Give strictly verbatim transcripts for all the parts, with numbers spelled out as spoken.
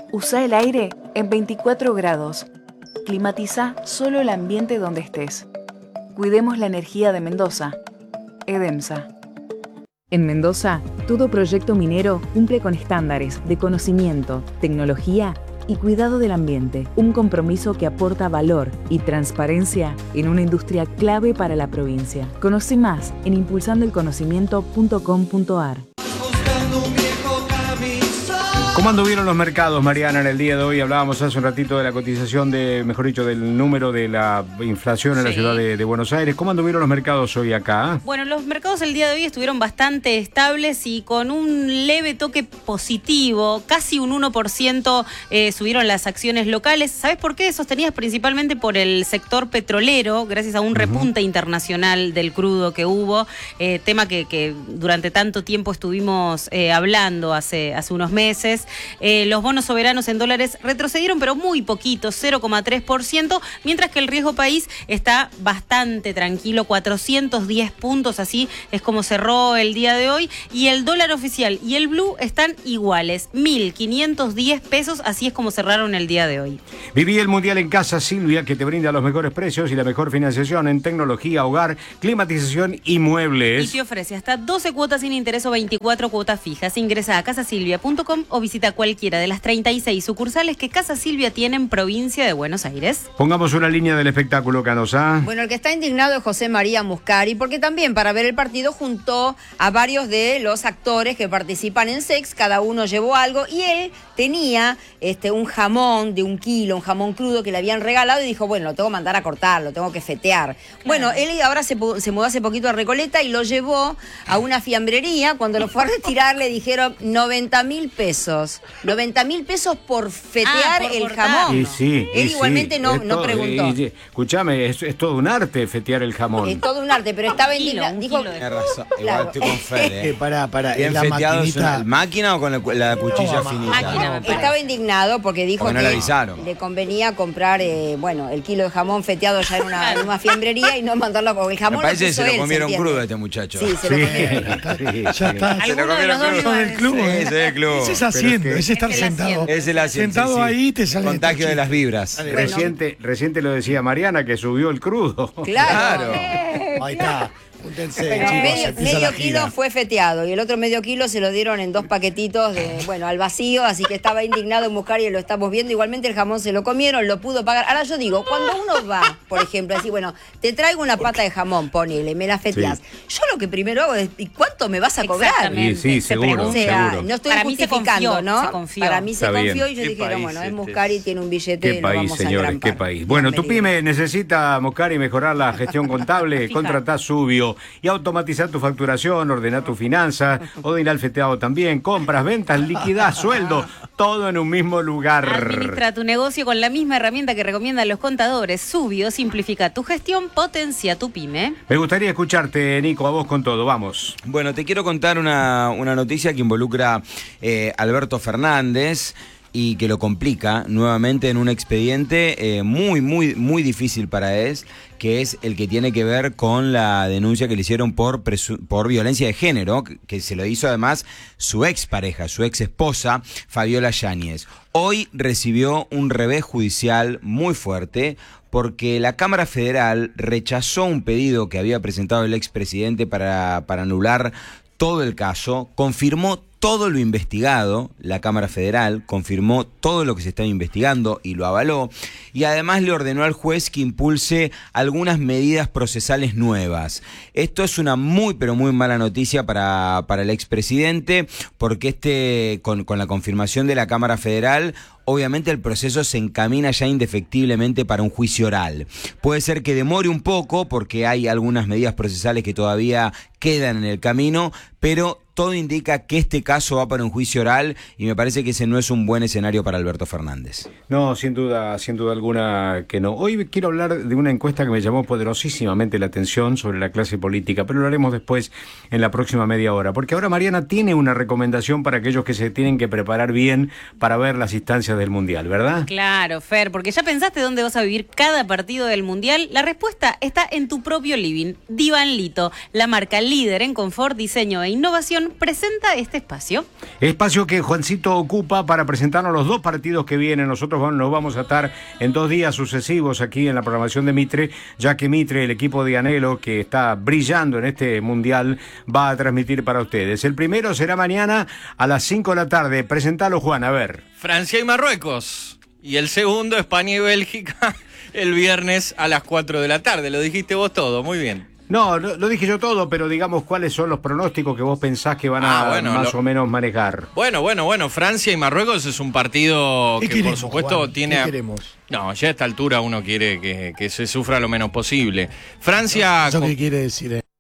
Usa el aire en veinticuatro grados. Climatiza solo el ambiente donde estés. Cuidemos la energía de Mendoza. EDEMSA. En Mendoza, todo proyecto minero cumple con estándares de conocimiento, tecnología y cuidado del ambiente. Un compromiso que aporta valor y transparencia en una industria clave para la provincia. Conoce más en impulsando el conocimiento punto com punto a r. ¿Cómo anduvieron los mercados, Mariana, en el día de hoy? Hablábamos hace un ratito de la cotización, de, mejor dicho, del número de la inflación en sí. la ciudad de, de Buenos Aires. ¿Cómo anduvieron los mercados hoy acá? Bueno, los mercados el día de hoy estuvieron bastante estables y con un leve toque positivo. Casi un uno por ciento eh, subieron las acciones locales. ¿Sabes por qué? Sostenidas principalmente por el sector petrolero, gracias a un repunte uh-huh. internacional del crudo que hubo. Eh, tema que, que durante tanto tiempo estuvimos eh, hablando hace, hace unos meses. Eh, los bonos soberanos en dólares retrocedieron, pero muy poquito, cero coma tres por ciento, mientras que el riesgo país está bastante tranquilo, cuatrocientos diez puntos, así es como cerró el día de hoy, y el dólar oficial y el blue están iguales, mil quinientos diez pesos, así es como cerraron el día de hoy. Viví el Mundial en Casa Silvia, que te brinda los mejores precios y la mejor financiación en tecnología, hogar, climatización y muebles. Y te ofrece hasta doce cuotas sin interés o veinticuatro cuotas fijas. Ingresa a casa silvia punto com o visita cualquiera de las treinta y seis sucursales que Casa Silvia tiene en provincia de Buenos Aires. Pongamos una línea del espectáculo, Canosa. Bueno, el que está indignado es José María Muscari, porque también para ver el partido juntó a varios de los actores que participan en Sex, cada uno llevó algo, y él tenía este, un jamón de un kilo, un jamón crudo que le habían regalado, y dijo, bueno, lo tengo que mandar a cortar, lo tengo que fetear. Claro. Bueno, él ahora se, se mudó hace poquito a Recoleta y lo llevó a una fiambrería. Cuando lo fue a retirar le dijeron noventa mil pesos. noventa mil pesos por fetear ah, por el cortar. jamón. Y sí, Él y igualmente sí, no, no todo, preguntó. Y, y, escuchame, es, es todo un arte fetear el jamón. Es todo un arte, pero estaba indignado. Dijo, Tienes razón, igual claro. estoy con Fede. Eh, para, para, ¿Bien la feteado maquinita... es una máquina o con la, la cuchilla no, finita? Máquina, no, estaba indignado porque dijo porque no que le avisaron. le convenía comprar, eh, bueno, el kilo de jamón feteado ya en una, en una fiambrería y no mandarlo con el jamón. Me parece que se lo él, comieron se crudo a este muchacho. Sí, se sí, lo comieron. sí, ya está. Se lo comieron crudo. Son del club. Sí, ¿eh? ese es el club. Ese es haciendo, es ese estar es el sentado. haciendo. Es el asiento, Sentado sí, sí. ahí te sale Contagio esto, de las chico. vibras. Dale, Reciente, reciente lo decía Mariana, que subió el crudo. Claro. Ahí está. Júntense, Pero chicos, medio, empieza medio la gira. kilo fue feteado y el otro medio kilo se lo dieron en dos paquetitos de, bueno, al vacío, así que estaba indignado en buscar y lo estamos viendo. Igualmente el jamón se lo comieron, lo pudo pagar. Ahora yo digo, cuando uno va, por ejemplo, así, bueno, te traigo una pata de jamón, ponele, me la feteás. Sí. Yo lo que primero hago es, ¿y cuánto me vas a cobrar? Sí, sí, se seguro, O sea, seguro. no estoy Para justificando, mí se confió, ¿no? se confió. Para mí se Está confió bien. y yo ¿Qué dijeron, país bueno, es este Muscari, es? tiene un billete Qué y lo país, vamos a señores, engrampar. qué país. Bueno, tu pyme necesita, Muscari, mejorar la gestión contable, contratá Subio y automatizar tu facturación, ordenar tu finanza, o de ir al feteado también, compras, ventas, liquidás, sueldo, todo en un mismo lugar. Administra tu negocio con la misma herramienta que recomiendan los contadores. Subio simplifica tu gestión, potencia tu pyme. Me gustaría escucharte, Nico, a vos con todo, vamos. Bueno, te quiero contar una, una noticia que involucra eh, a Alberto Fernández y que lo complica nuevamente en un expediente eh, muy, muy, muy difícil para él, que es el que tiene que ver con la denuncia que le hicieron por, presu- por violencia de género, que, que se lo hizo además su expareja, su ex esposa, Fabiola Yáñez. Hoy recibió un revés judicial muy fuerte porque la Cámara Federal rechazó un pedido que había presentado el expresidente para, para anular todo el caso, confirmó todo lo investigado, la Cámara Federal confirmó todo lo que se estaba investigando y lo avaló, y además le ordenó al juez que impulse algunas medidas procesales nuevas. Esto es una muy pero muy mala noticia para, para el expresidente, porque este con, con la confirmación de la Cámara Federal, obviamente el proceso se encamina ya indefectiblemente para un juicio oral. Puede ser que demore un poco porque hay algunas medidas procesales que todavía quedan en el camino, pero todo indica que este caso va para un juicio oral y me parece que ese no es un buen escenario para Alberto Fernández. No, sin duda, sin duda alguna que no. Hoy quiero hablar de una encuesta que me llamó poderosísimamente la atención sobre la clase política, pero lo haremos después en la próxima media hora, porque ahora Mariana tiene una recomendación para aquellos que se tienen que preparar bien para ver las instancias del Mundial, ¿verdad? Claro, Fer, porque ya pensaste dónde vas a vivir cada partido del Mundial. La respuesta está en tu propio living. Divanlito, la marca líder en confort, diseño e innovación Juan presenta este espacio. Espacio que Juancito ocupa para presentarnos los dos partidos que vienen. Nosotros vamos- nos vamos a estar en dos días sucesivos aquí en la programación de Mitre, ya que Mitre, el equipo de Anhelo, que está brillando en este mundial, va a transmitir para ustedes. El primero será mañana a las cinco de la tarde. Presentalo, Juan, a ver. Francia y Marruecos. Y el segundo, España y Bélgica, el viernes a las cuatro de la tarde. Lo dijiste vos todo, muy bien. No, no, lo dije yo todo, pero digamos cuáles son los pronósticos que vos pensás que van a Ah, bueno, más lo- o menos manejar. Bueno, bueno, bueno, Francia y Marruecos es un partido ¿Qué que queremos, por supuesto Juan? tiene... ¿Qué a- queremos? No, ya a esta altura uno quiere que, que se sufra lo menos posible. Francia... ¿Eso con- qué quiere decir? eh?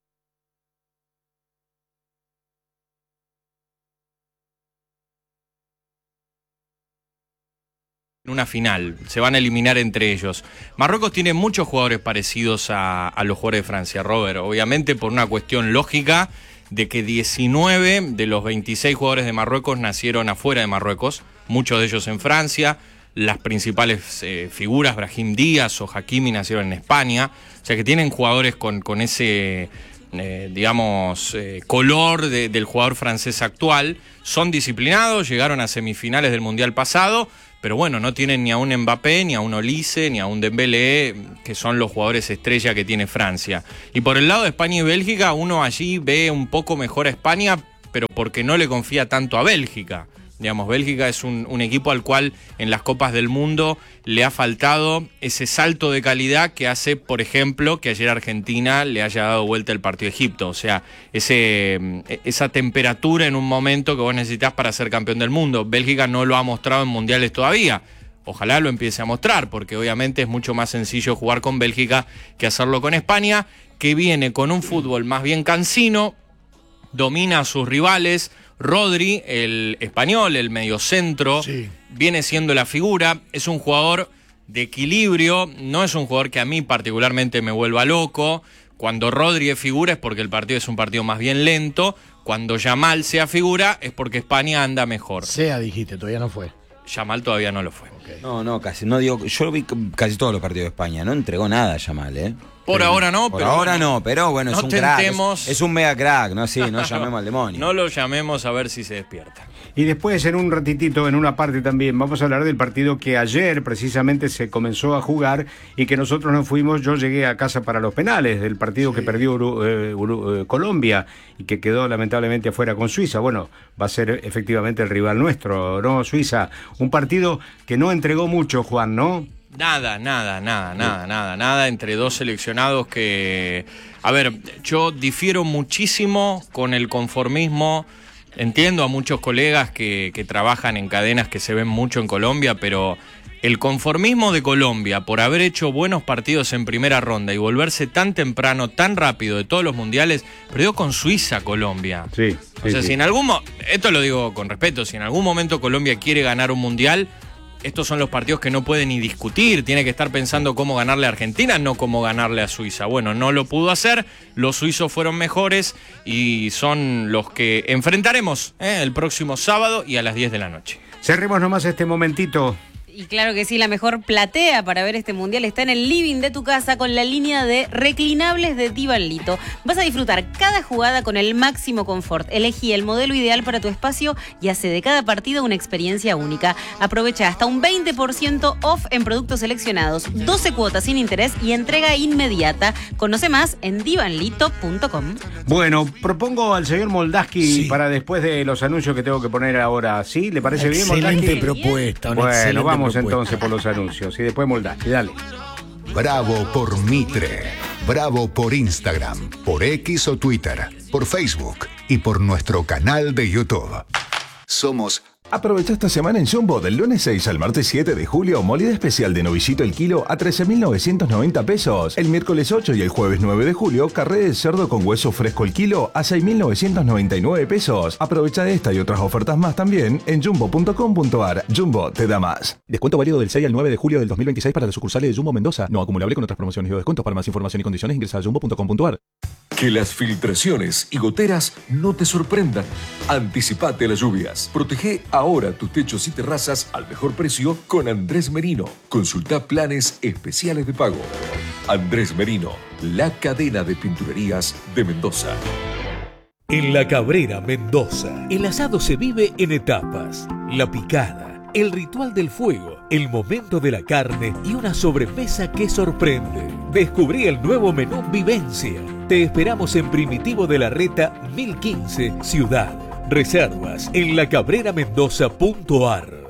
en una final, se van a eliminar entre ellos. Marruecos tiene muchos jugadores parecidos a, a los jugadores de Francia, Robert, obviamente por una cuestión lógica de que diecinueve de los veintiséis jugadores de Marruecos nacieron afuera de Marruecos, muchos de ellos en Francia, las principales eh, figuras, Brahim Díaz o Hakimi, nacieron en España, o sea que tienen jugadores con, con ese... Eh, digamos, eh, color de, del jugador francés actual. Son disciplinados, llegaron a semifinales del Mundial pasado, pero bueno, no tienen ni a un Mbappé, ni a un Olise, ni a un Dembélé, que son los jugadores estrella que tiene Francia. Y por el lado de España y Bélgica, uno allí ve un poco mejor a España, pero porque no le confía tanto a Bélgica. Digamos, Bélgica es un, un equipo al cual en las Copas del Mundo le ha faltado ese salto de calidad que hace, por ejemplo, que ayer Argentina le haya dado vuelta el partido a Egipto. O sea, ese, esa temperatura en un momento que vos necesitas para ser campeón del mundo. Bélgica no lo ha mostrado en mundiales todavía. Ojalá lo empiece a mostrar, porque obviamente es mucho más sencillo jugar con Bélgica que hacerlo con España, que viene con un fútbol más bien cansino, domina a sus rivales. Rodri, el español, el mediocentro, Sí. viene siendo la figura, es un jugador de equilibrio, no es un jugador que a mí particularmente me vuelva loco. Cuando Rodri es figura es porque el partido es un partido más bien lento, cuando Yamal sea figura es porque España anda mejor. Sea, dijiste, todavía no fue. Yamal todavía no lo fue. No, no, casi, no digo, yo vi casi todos los partidos de España, no entregó nada Yamal, ¿eh? Por ahora no, Por pero ahora bueno, no, pero bueno, no es un crack, tentemos- es, es un mega crack, no, sí, no llamemos al demonio. No lo llamemos a ver si se despierta. Y después, en un ratitito, en una parte también, vamos a hablar del partido que ayer precisamente se comenzó a jugar y que nosotros no fuimos. Yo llegué a casa para los penales del partido que perdió Uru- eh, Uru- eh, Colombia y que quedó lamentablemente afuera con Suiza. Bueno, va a ser efectivamente el rival nuestro, ¿no? Suiza. Un partido que no entregó mucho, Juan, ¿no? Nada, nada, nada, nada, nada, nada entre dos seleccionados que... A ver, yo difiero muchísimo con el conformismo. Entiendo a muchos colegas que, que trabajan en cadenas que se ven mucho en Colombia, pero el conformismo de Colombia por haber hecho buenos partidos en primera ronda y volverse tan temprano, tan rápido de todos los mundiales, perdió con Suiza Colombia. Sí. O sea, si en algún mo- esto lo digo con respeto, si en algún momento Colombia quiere ganar un mundial, estos son los partidos que no puede ni discutir, tiene que estar pensando cómo ganarle a Argentina, no cómo ganarle a Suiza. Bueno, no lo pudo hacer, los suizos fueron mejores y son los que enfrentaremos ¿eh? el próximo sábado y a las diez de la noche. Cerremos nomás este momentito. Y claro que sí, la mejor platea para ver este mundial está en el living de tu casa con la línea de reclinables de Divan Lito. Vas a disfrutar cada jugada con el máximo confort. Elegí el modelo ideal para tu espacio y hace de cada partido una experiencia única. Aprovecha hasta un veinte por ciento off en productos seleccionados, doce cuotas sin interés y entrega inmediata. Conoce más en divan lito punto com. Bueno, propongo al señor Moldaski Sí. para después de los anuncios que tengo que poner ahora. ¿Sí? ¿Le parece bien, Excelente Moldaski? propuesta. una Bueno, excelente vamos propuesta. entonces por los anuncios y después Moldaski, dale. Bravo por Mitre. Bravo por Instagram, por X o Twitter, por Facebook y por nuestro canal de YouTube. Somos... Aprovecha esta semana en Jumbo del lunes seis al martes siete de julio, molida especial de novillito el kilo a trece mil novecientos noventa pesos. El miércoles ocho y el jueves nueve de julio, carré de cerdo con hueso fresco el kilo a seis mil novecientos noventa y nueve pesos. Aprovecha esta y otras ofertas más también en jumbo punto com punto ar. Jumbo te da más. Descuento válido del seis al nueve de julio del dos mil veintiséis para las sucursales de Jumbo Mendoza. No acumulable con otras promociones o descuentos. Para más información y condiciones ingresa a jumbo punto com punto ar. Que las filtraciones y goteras no te sorprendan. Anticipate a las lluvias. Protege ahora tus techos y terrazas al mejor precio con Andrés Merino. Consulta planes especiales de pago. Andrés Merino, la cadena de pinturerías de Mendoza. En La Cabrera, Mendoza, el asado se vive en etapas. La picada, el ritual del fuego, el momento de la carne y una sobremesa que sorprende. Descubrí el nuevo menú Vivencia. Te esperamos en Primitivo de la Reta mil quince, Ciudad. Reservas en lacabreramendoza punto ar.